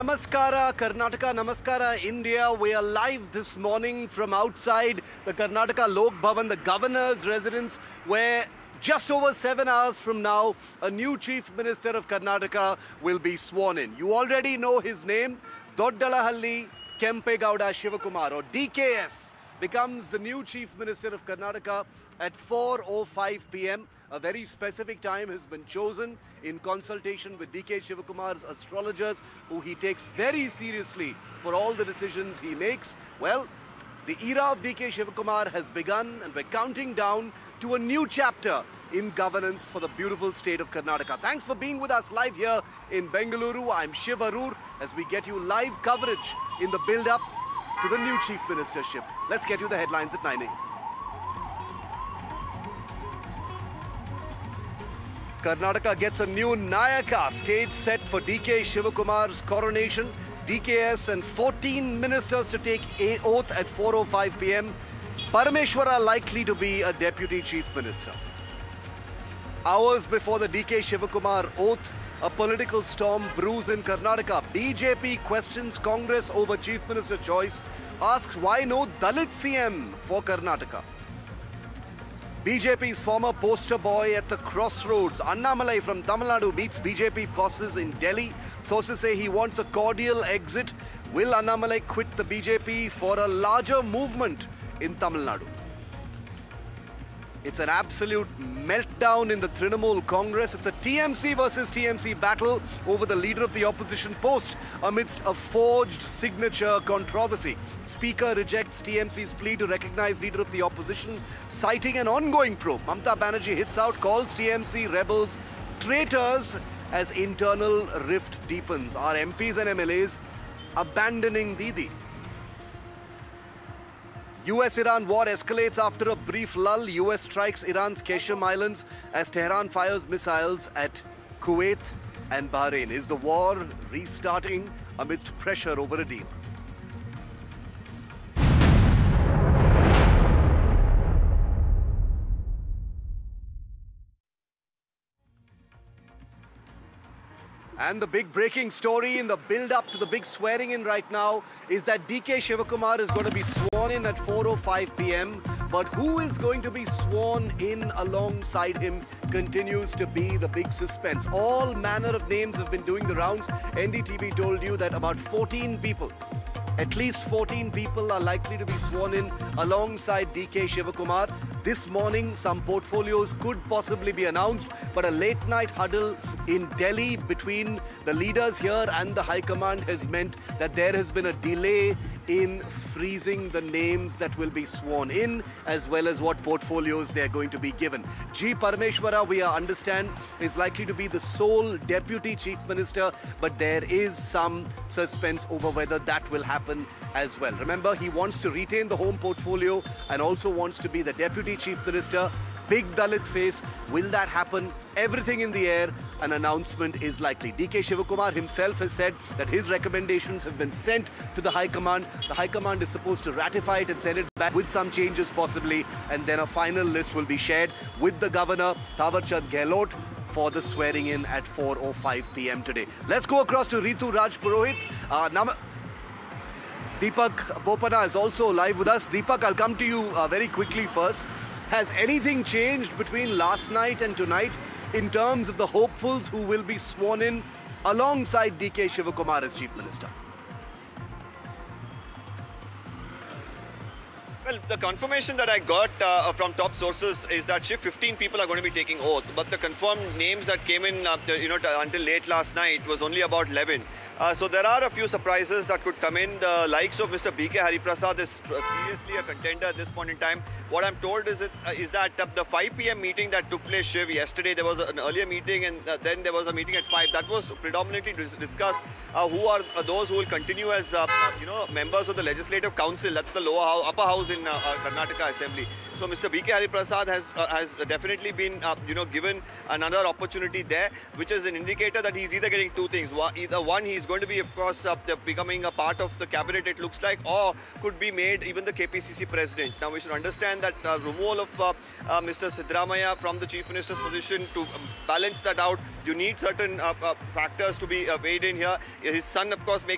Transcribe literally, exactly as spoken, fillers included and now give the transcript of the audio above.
Namaskara Karnataka, Namaskara India. We are live this morning from outside the Karnataka Lok Bhavan, the governor's residence, where just over seven hours from now, a new Chief Minister of Karnataka will be sworn in. You already know his name, Doddalahalli Kempegowda Shivakumar, or D K S, becomes the new Chief Minister of Karnataka at four oh five p m A very specific time has been chosen in consultation with D K Shivakumar's astrologers, who he takes very seriously for all the decisions he makes. Well, the era of D K Shivakumar has begun, and we're counting down to a new chapter in governance for the beautiful state of Karnataka. Thanks for being with us live here in Bengaluru. I'm Shiv Arur as we get you live coverage in the build-up to the new Chief Ministership. Let's get you the headlines at nine a m Karnataka gets a new Nayaka, stage set for D K Shivakumar's coronation. D K S and fourteen ministers to take a oath at four oh five p m Parameshwara likely to be a deputy chief minister. Hours before the D K Shivakumar oath, a political storm brews in Karnataka. B J P questions Congress over chief minister choice, asks why no Dalit C M for Karnataka. B J P's former poster boy at the crossroads, Annamalai from Tamil Nadu, meets B J P bosses in Delhi. Sources say he wants a cordial exit. Will Annamalai quit the B J P for a larger movement in Tamil Nadu? It's an absolute meltdown in the Trinamool Congress. It's a T M C versus T M C battle over the leader of the opposition post amidst a forged signature controversy. Speaker rejects T M C's plea to recognize leader of the opposition, citing an ongoing probe. Mamata Banerjee hits out, calls T M C rebels traitors as internal rift deepens. Our M Ps and M L As abandoning Didi. U S Iran war escalates after a brief lull. U S strikes Iran's Keshem Islands as Tehran fires missiles at Kuwait and Bahrain. Is the war restarting amidst pressure over a deal? And the big breaking story in the build-up to the big swearing-in right now is that D K Shivakumar is going to be sworn in at four oh five p m But who is going to be sworn in alongside him continues to be the big suspense. All manner of names have been doing the rounds. N D T V told you that about fourteen people, at least fourteen people are likely to be sworn in alongside D K Shivakumar. This morning, some portfolios could possibly be announced, but a late-night huddle in Delhi between the leaders here and the High Command has meant that there has been a delay in freezing the names that will be sworn in, as well as what portfolios they are going to be given. G. Parameshwara, we understand, is likely to be the sole deputy chief minister, but there is some suspense over whether that will happen as well. Remember, he wants to retain the home portfolio and also wants to be the deputy chief minister. Big Dalit face. Will that happen? Everything in the air. An announcement is likely. D K Shivakumar himself has said that his recommendations have been sent to the High Command. The High Command is supposed to ratify it and send it back with some changes possibly, and then a final list will be shared with the governor, Thawarchand Gehlot, for the swearing in at four oh five p m today. Let's go across to Ritu Raj Purohit. Uh, Deepak Bopana is also live with us. Deepak, I'll come to you uh, very quickly first. Has anything changed between last night and tonight in terms of the hopefuls who will be sworn in alongside D K Shivakumar as Chief Minister? Well, the confirmation that I got uh, from top sources is that fifteen people are going to be taking oath, but the confirmed names that came in uh, you know, until late last night was only about eleven. Uh, so there are a few surprises that could come in. The likes of Mister B K Hariprasad is seriously a contender at this point in time. What I'm told is, it, uh, is that uh, the five p m meeting that took place, Shiv, yesterday, there was an earlier meeting and uh, then there was a meeting at five. That was predominantly to discuss uh, who are uh, those who will continue as uh, you know, members of the Legislative Council. That's the lower house, upper house in uh, uh, Karnataka Assembly. So Mister B K Hariprasad has uh, has definitely been uh, you know, given another opportunity there, which is an indicator that he's either getting two things. One, either one, he's going to be, of course, uh, becoming a part of the cabinet, it looks like, or could be made even the K P C C president. Now we should understand that uh, removal of uh, uh, Mister Siddaramaiah from the chief minister's position, to um, balance that out, you need certain uh, uh, factors to be uh, weighed in here. His son, of course, makes